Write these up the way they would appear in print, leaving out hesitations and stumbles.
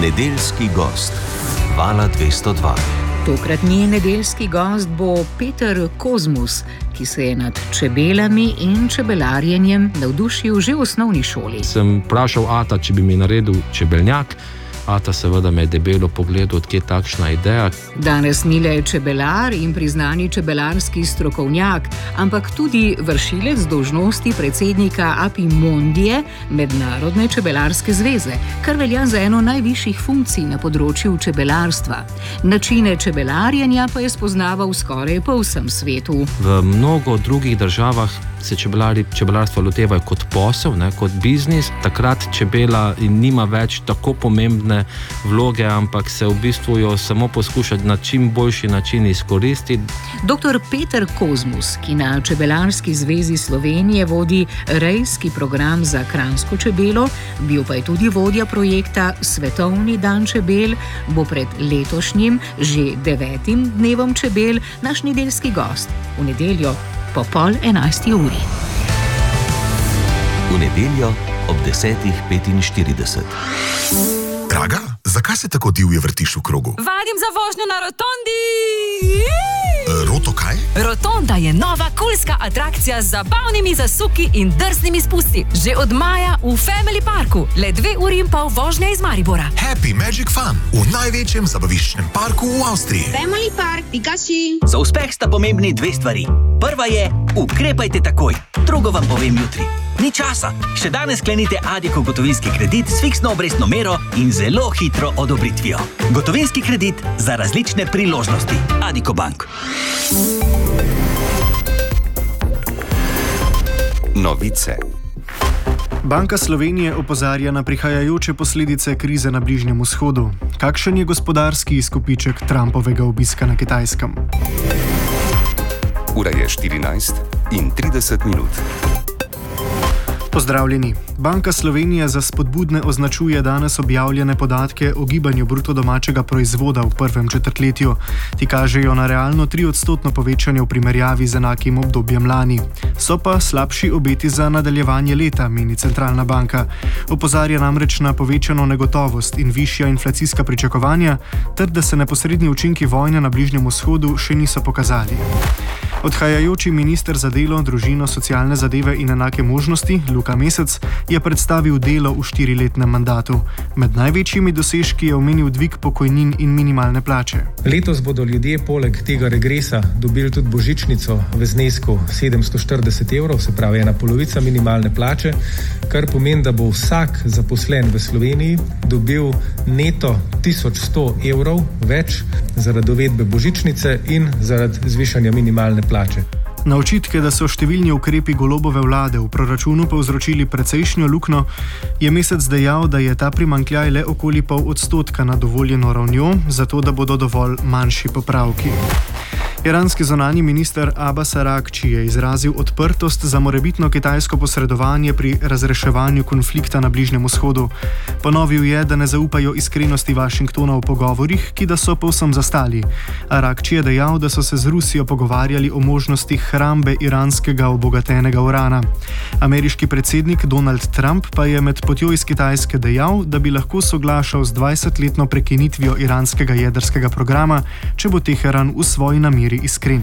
Nedeljski gost Vala 202. Tokratni nedeljski gost bo Peter Kozmus, ki se je nad čebelami in čebelarjenjem navdušil že v osnovni šoli. Sem vprašal ata, če bi mi naredil čebelnjak. Ata seveda me je debelo pogledal, odkje takšna ideja. Danes ni le čebelar in priznani čebelarski strokovnjak, ampak tudi vršilec dolžnosti predsednika Apimondije, Mednarodne čebelarske zveze, kar velja za eno najvišjih funkcij na področju čebelarstva. Načine čebelarjenja pa je spoznaval skoraj po vsem svetu. V mnogo drugih državah se čebelarstvo lotevajo kot posel, kot biznis. Takrat čebela nima več tako pomembne vloge, ampak se v bistvu jo samo poskuša na čim boljši način izkoristiti. Dr. Peter Kozmus, ki na Čebelarski zvezi Slovenije vodi rejski program za kranjsko čebelo, bil pa je tudi vodja projekta Svetovni dan čebel, bo pred letošnjim, že 9. dnevom čebel, naš nedeljski gost v nedeljo po 10:30. V nedeljo ob 10:45. Draga, zakaj se tako divje vrtiš v krogu? Vadim za vožnjo na rotondi! Roto kaj? Rotonda je nova kulska atrakcija z zabavnimi zasuki in drznimi spusti. Že od maja v Family Parku, le 2 uri in pol vožnja iz Maribora. Happy Magic Fun v največjem zabaviščnem parku v Avstriji. Family Park, Pikachu. Za uspeh sta pomembni 2 stvari. Prva je, ukrepajte takoj. Drugo vam povem jutri. Ni časa. Še danes sklenite Addiko gotovinski kredit s fiksno obrestno mero in zelo hitro odobritvijo. Gotovinski kredit za različne priložnosti. Addiko Bank. Novice. Banka Slovenije opozarja na prihajajoče posledice krize na Bližnjem vzhodu. Kakšen je gospodarski izkupiček Trumpovega obiska na Kitajskem? Ura je 14:30. Pozdravljeni. Banka Slovenije za spodbudne označuje danes objavljene podatke o gibanju bruto domačega proizvoda v prvem četrtletju. Ti kažejo na realno 3% povečanje v primerjavi z enakim obdobjem lani. So pa slabši obeti za nadaljevanje leta, meni centralna banka. Opozarja namreč na povečano negotovost in višja inflacijska pričakovanja, ter da se neposredni učinki vojne na Bližnjem vzhodu še niso pokazali. Odhajajoči minister za delo, družino, socialne zadeve in enake možnosti, Luka Mesec, je predstavil delo v 4-letnem mandatu. Med največjimi dosežki je omenil dvig pokojnin in minimalne plače. Letos bodo ljudje poleg tega regresa dobili tudi božičnico v znesku 740 evrov, se pravi 1/2 minimalne plače, kar pomeni, da bo vsak zaposlen v Sloveniji dobil neto 1100 evrov več zaradi uvedbe božičnice in zaradi zvišanja minimalne plače. Na očitke, da so številni ukrepi Golobove vlade v proračunu povzročili precejšnjo luknjo, je Mesec dejal, da je ta primanjkljaj le okoli 0,5% nad dovoljeno ravnjo, zato da bodo dovolj manjši popravki. Iranski zunanji minister Abbas Araghči je izrazil odprtost za morebitno kitajsko posredovanje pri razreševanju konflikta na Bližnjem vzhodu. Ponovil je, da ne zaupajo iskrenosti Washingtona v pogovorih, ki da so povsem zastali. Araghči je dejal, da so se z Rusijo pogovarjali o možnosti hrambe iranskega obogatenega urana. Ameriški predsednik Donald Trump pa je med potjo iz Kitajske dejal, da bi lahko soglašal z 20-letno prekinitvijo iranskega jedrskega programa, če bo Teheran v svoji nameri iskren.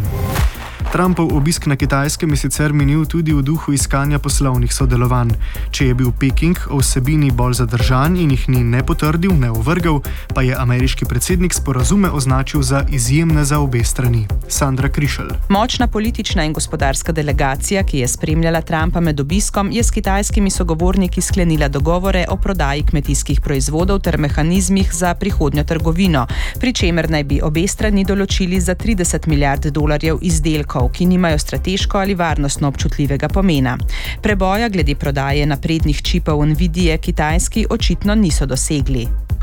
Trumpov obisk na Kitajskem je sicer minil tudi v duhu iskanja poslovnih sodelovanj. Če je bil Peking o vsebini bolj zadržan in jih ni ne potrdil, ne ovrgel, pa je ameriški predsednik sporazume označil za izjemne za obe strani. Sandra Krišelj. Močna politična in gospodarska delegacija, ki je spremljala Trumpa med obiskom, je s kitajskimi sogovorniki sklenila dogovore o prodaji kmetijskih proizvodov ter mehanizmih za prihodnjo trgovino, pri čemer naj bi obe strani določili za $30 milijard izdelkov, ki nimajo strateško ali varnostno občutljivega pomena. Preboja glede prodaje naprednih čipov Nvidie Kitajski očitno niso dosegli.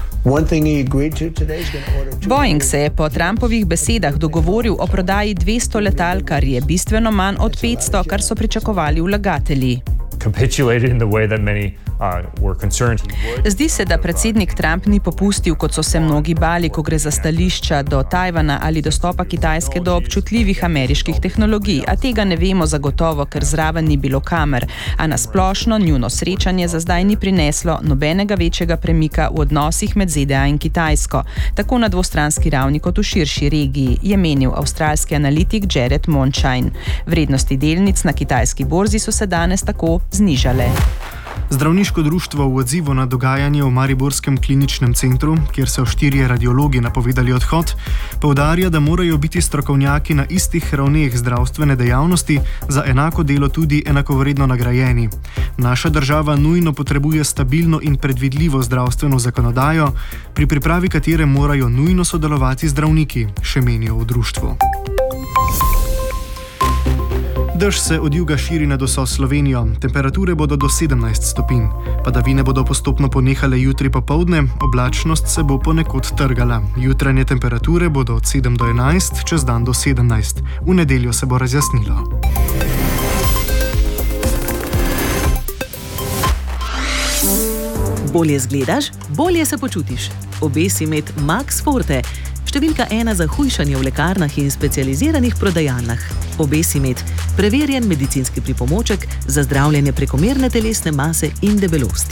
Boeing se je po Trumpovih besedah dogovoril o prodaji 200 letal, kar je bistveno manj od 500, kar so pričakovali vlagatelji. capitulated in the way that many were concerned he would. Zdi se, da predsednik Trump ni popustil, kot so se mnogi bali, ko gre za stališča do Tajvana ali dostopa Kitajske do občutljivih ameriških tehnologij, a tega ne vemo zagotovo, ker zraven ni bilo kamer, a na splošno njuno srečanje za zdaj ni prineslo nobenega večjega premika v odnosih med ZDA in Kitajsko, tako na dvostranski ravni kot v širši regiji, je menil avstralski analitik Jared Monshine. Vrednosti delnic na kitajski borzi so se danes tako znižale. Zdravniško društvo v odzivu na dogajanje v Mariborskem kliničnem centru, kjer so 4 radiologi napovedali odhod, poudarja, da morajo biti strokovnjaki na istih ravneh zdravstvene dejavnosti za enako delo tudi enakovredno nagrajeni. Naša država nujno potrebuje stabilno in predvidljivo zdravstveno zakonodajo, pri pripravi katere morajo nujno sodelovati zdravniki, še menijo v društvu. Dež se od juga širi nad vso Slovenijo, temperature bodo do 17 stopinj. Padavine bodo postopno ponehale jutri popoldne, oblačnost se bo ponekod trgala. Jutranje temperature bodo od 7 do 11, čez dan do 17. V nedeljo se bo razjasnilo. Bolje zgledaš, bolje se počutiš. Obesi med Max Forte, številka 1 za hujšanje v lekarnah in specializiranih prodajalnah. Obesi med, preverjen medicinski pripomoček za zdravljenje prekomerne telesne mase in debelosti.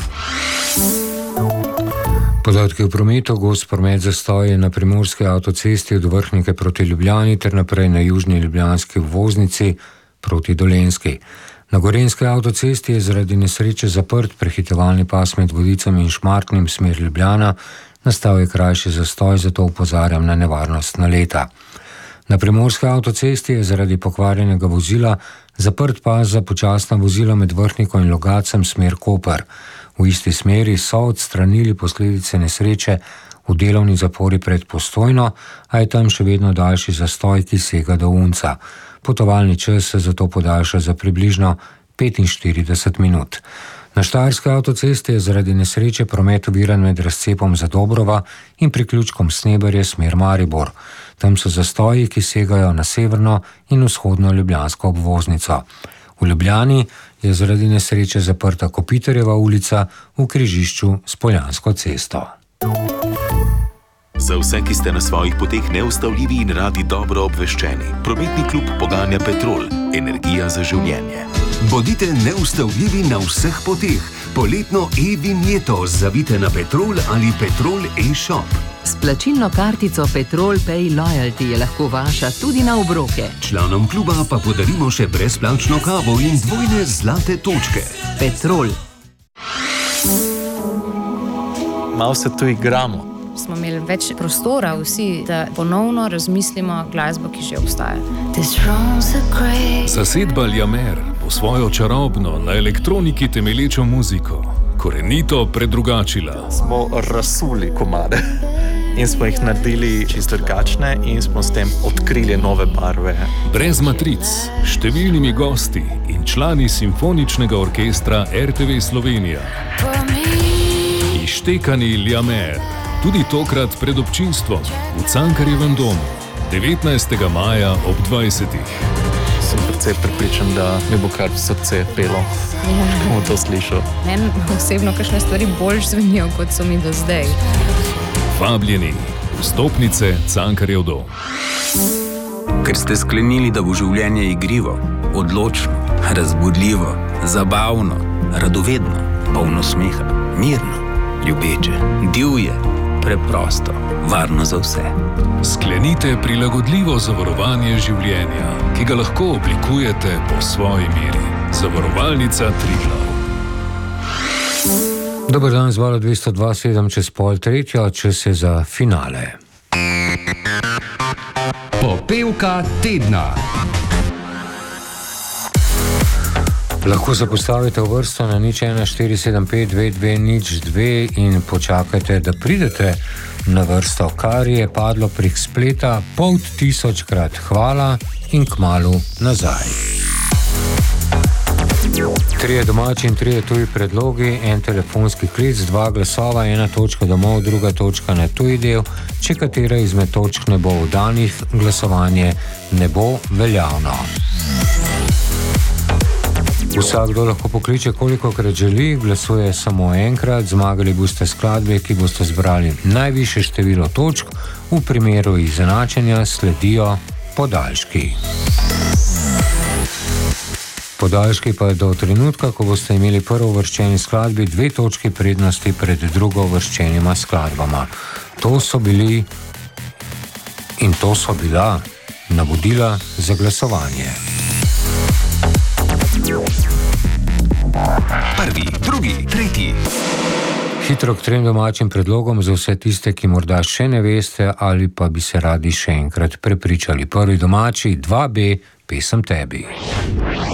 Podatki v prometu, gost promet zastoji na primorski avtocesti od Vrhnike proti Ljubljani ter naprej na južni ljubljanski obvoznici proti Dolenjski. Na gorenjski avtocesti je zaradi nesreče zaprt prehitevalni pas med Vodicami in Šmartnim smer Ljubljana. Nastal je krajši zastoj, zato opozarjam na nevarnost naleta. Na primorski avtocesti je zaradi pokvarjenega vozila zaprt pas za počasna vozila med Vrhniko in Logacem smer Koper. V isti smeri so odstranili posledice nesreče v delovni zapori pred Postojno, a je tam še vedno daljši zastoj, ki sega do Unca. Potovalni čas se zato podaljša za približno 45 minut. Na Štajerski avtocesti je zaradi nesreče promet oviran med razcepom Zadobrova in priključkom Sneberje smer Maribor. Tam so zastoji, ki segajo na severno in vzhodno ljubljansko obvoznico. V Ljubljani je zaradi nesreče zaprta Kopitarjeva ulica v križišču s Poljansko cesto. Za vse, ki ste na svojih poteh neustavljivi in radi dobro obveščeni, prometni klub poganja Petrol, energija za življenje. Bodite neustavljivi na vseh poteh. Poletno e-vinjeto zavite na Petrol ali Petrol e-shop. S plačilno kartico Petrol Pay Loyalty je lahko vaša tudi na obroke. Članom kluba pa podarimo še brezplačno kavo in dvojne zlate točke. Petrol. Malo se tu igramo. Smo imeli več prostora vsi, da ponovno razmislimo glasbo, ki že obstaja. Zasedba Liamer po svojo čarobno na elektroniki temelječo muziko korenito predrugačila. Smo razsuli komade in smo jih naredili čisto drugačne in smo s tem odkrili nove barve. Brez matric, številnimi gosti in člani simfoničnega orkestra RTV Slovenija. Ištekani Liamer. Tudi tokrat pred občinstvom v Cankarjevem domu, 19. maja ob 20. Sem precej prepričan, da mi bo kar srce pelo, ko bom to slišal. Meni osebno kakšne stvari bolj zvenijo, kot so mi do zdaj. Vabljeni, vstopnice Cankarjev dom. Ker ste sklenili, da bo življenje igrivo, odločno, razbudljivo, zabavno, radovedno, polno smeha, mirno, ljubeče, divje, preprosto, varno za vse. Sklenite prilagodljivo zavarovanje življenja, ki ga lahko oblikujete po svoji meri. Zavarovalnica Triglav. Dober dan, z Vala 202.7 čez pol tretjo, čas je za finale. Popevka tedna. Lahko se postavite v vrsto na 014752202 in počakajte, da pridete na vrsto, kar je padlo prek spleta 500-krat. Hvala in kmalu nazaj. 3 domači in 3 tuji predlogi, en telefonski klic, 2 glasova, 1 točka domov, 2 točka na tuji del. Če katera izmed točk ne bo vdanih, glasovanje ne bo veljavno. Vsakdo lahko pokliče, kolikokrat želi, glasuje samo enkrat, zmagali boste skladbe, ki boste zbrali najvišje število točk, v primeru izenačenja sledijo podaljški. Podaljški pa je do trenutka, ko boste imeli prvo uvrščeni skladbi 2 točki prednosti pred drugo uvrščenima skladbama. To so bila navodila za glasovanje. Prvi, drugi, tretji. Hitro k 3 domačim predlogom za vse tiste, ki morda še ne veste ali pa bi se radi še enkrat prepričali. Prvi domači, 2B, pesem Tebi.